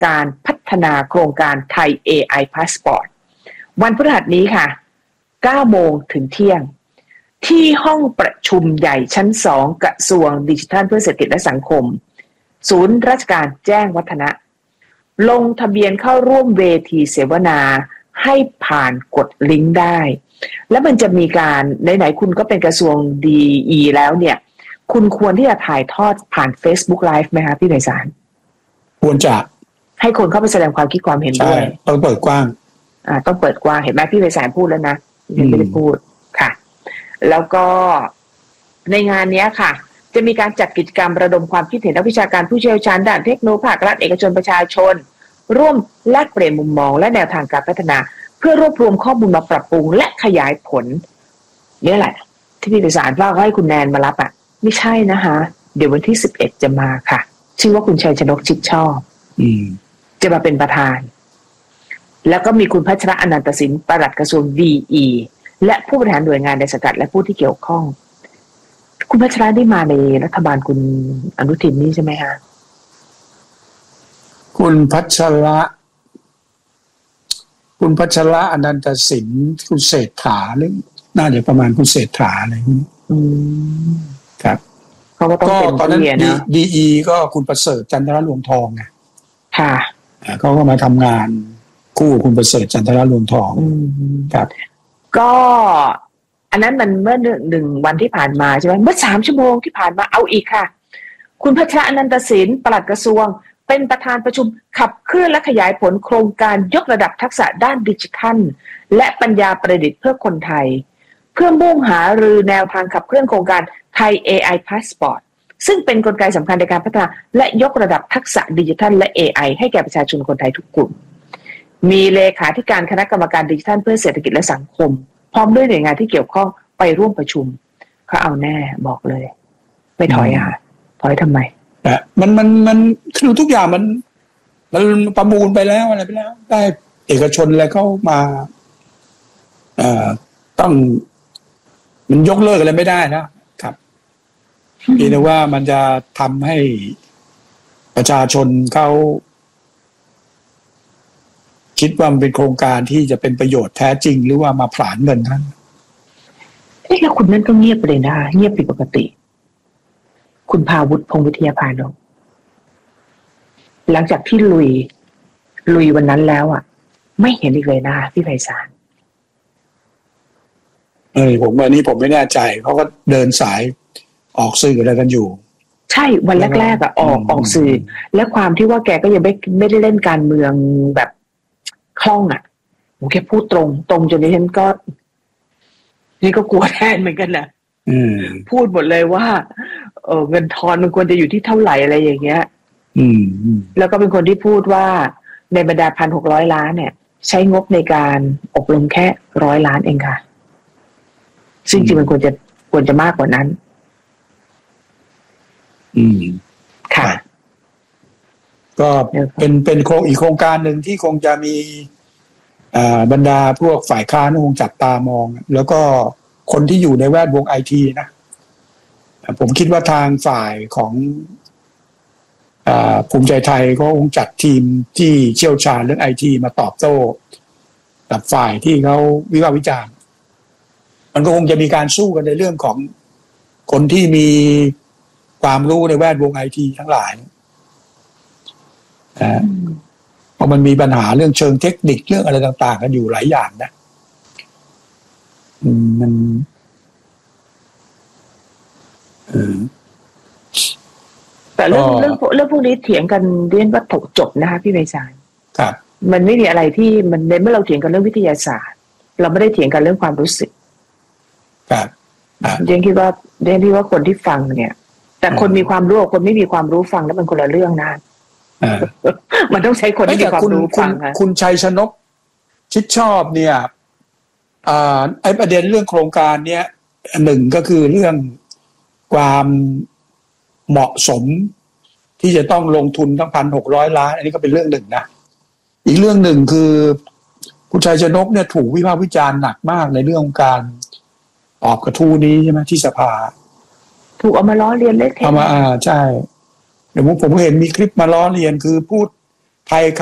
การพัฒนาโครงการไทย AI Passport วันพฤหัสนี้ค่ะ9 โมงถึงเที่ยงที่ห้องประชุมใหญ่ชั้น2กระทรวงดิจิทัลเพื่อเศรษฐกิจและสังคมศูนย์ราชการแจ้งวัฒนะลงทะเบียนเข้าร่วมเวทีเสวนาให้ผ่านกดลิงก์ได้แล้วมันจะมีการไหนๆคุณก็เป็นกระทรวงดีแล้วเนี่ยคุณควรที่จะถ่ายทอดผ่าน Facebook Live ไหมคะพี่ไพศาลควรจะให้คนเข้าไปแสดงความคิดความเห็นด้วยต้องเปิดกว้างต้องเปิดกว้างเห็นไหมพี่ไพศาลพูดแล้วนะยังไม่ได้พูดค่ะแล้วก็ในงานนี้ค่ะจะมีการจัดกิจกรรมระดมความคิดเห็นนักวิชาการผู้เชี่ยวชาญด้านเทคโนโลยีภาครัฐเอกชนประชาชนร่วมแลกเปลี่ยนมุมมองและแนวทางการพัฒนาเพื่อรวบรวมข้อมูลมาปรับปรุงและขยายผลนี่แหละที่พี่ไพศาลว่าให้คุณแนนมารับไม่ใช่นะคะเดี๋ยววันที่11จะมาค่ะชื่อว่าคุณชัยชนกชิดชอบจะมาเป็นประธานแล้วก็มีคุณพัชระอนันตสินปลัดกระทรวงดีและผู้บริหารหน่วยงานในสังกัดและผู้ที่เกี่ยวข้องคุณพัชระได้มาในรัฐบาลคุณอนุทินนี่ใช่ไหมคะคุณพัชระอนันตสินคุณเศรษฐาหรือน่าจะประมาณคุณเศรษฐาอะไรนี่ครับก็ตอนนั้นดีก็คุณประเสริฐจันทรรวงทองไงค่ะเขาก็มาทำงานคู่คุณประเสริฐจันทรรวงทองครับก็อันนั้นมันเมื่อ1 วันที่ผ่านมาใช่ไหมเมื่อ3 ชั่วโมงที่ผ่านมาเอาอีกค่ะคุณพัชระอนันตศิลป์ปลัดกระทรวงเป็นประธานประชุมขับเคลื่อนและขยายผลโครงการยกระดับทักษะด้านดิจิทัลและปัญญาประดิษฐ์เพื่อคนไทยเพื่อมุ่งหารือแนวทางขับเคลื่อนโครงการไทย AI Passport ซึ่งเป็นกลไกสำคัญในการพัฒนาและยกระดับทักษะดิจิทัลและ AI ให้แก่ประชาชนคนไทยทุกกลุ่มมีเลขาธิการคณะกรรมการดิจิทัลเพื่อเศรษฐกิจและสังคมพร้อมด้วยหน่วยงานที่เกี่ยวข้องไปร่วมประชุมเขาเอาแน่บอกเลยไม่ถอยถอยทำไมมันคือทุกอย่างมันประมูลไปแล้วอะไรไปแล้วได้เอกชนอะไรเข้ามาต้องมันยกเลิกอะไรไม่ได้นะครับเพียงแต่ว่ามันจะทำให้ประชาชนเขาคิดว่ามันเป็นโครงการที่จะเป็นประโยชน์แท้จริงหรือว่ามาผลาญเงินท่านแล้วคุณนั่นก็เงียบไปเลยนะเงียบผิดปกติคุณภาวุฒิพงษ์วิทยาพานนท์หลังจากที่ลุยวันนั้นแล้วไม่เห็นอีกเลยนะพี่ไพศาลผมวันนี้ผมไม่แน่ใจเขาก็เดินสายออกสื่ออะไรกันอยู่ใช่วันแรกๆออกสื่อและความที่ว่าแกก็ยังไม่ได้เล่นการเมืองแบบคล่องแกพูดตรงจนนี้ฉันก็นี่ก็กลัวแทนเหมือนกันนะพูดหมดเลยว่าเงินทอนมันควรจะอยู่ที่เท่าไหร่อะไรอย่างเงี้ยแล้วก็เป็นคนที่พูดว่าในบรรดา1,600 ล้านเนี่ยใช้งบในการอบรมแค่100 ล้านเองค่ะซึ่งจริงมันควรจะมากกว่านั้นค่ะก็เป็นอีกโครงการหนึ่งที่คงจะมีบรรดาพวกฝ่ายค้านคงจับตามองแล้วก็คนที่อยู่ในแวดวงไอทีนะผมคิดว่าทางฝ่ายของภูมิใจไทยก็คงจัดทีมที่เชี่ยวชาญเรื่องไอทีมาตอบโต้กับฝ่ายที่เขาวิพากษ์วิจารณ์มันก็คงจะมีการสู้กันในเรื่องของคนที่มีความรู้ในแวดวงไอทีทั้งหลายเพราะมันมีปัญหาเรื่องเชิงเทคนิคเรื่องอะไรต่างๆกันอยู่หลายอย่างนะมันแต่เรื่องพวกนี้เถียงกันเรียนว่าจบนะคะพี่ไพศาลครับมันไม่มีอะไรที่มันเมื่อเราเถียงกันเรื่องวิทยาศาสตร์เราไม่ได้เถียงกันเรื่องความรู้สึกครับเรียนคิดว่าคนที่ฟังเนี่ยแต่คนมีความรู้กับคนไม่มีความรู้ฟังแล้วมันคนละเรื่องนะมันต้องใช้คนที่มีความรู้ฟังคุณชัยชนกชิดชอบเนี่ยไอ้ประเด็นเรื่องโครงการเนี้ยหนึ่งก็คือเรื่องความเหมาะสมที่จะต้องลงทุนทั้ง1,600 ล้านอันนี้ก็เป็นเรื่องหนึ่งนะอีกเรื่องหนึ่งคือคุณชัยชนกเนี่ยถูกวิพากษ์วิจารณ์หนักมากในเรื่องการตอบกระทู้นี้ใช่ไหมที่สภาถูกเอามาล้อเลียนเละเทะเอามาใช่เดี๋ยวผมเห็นมีคลิปมาล้อเลียนคือพูดภัย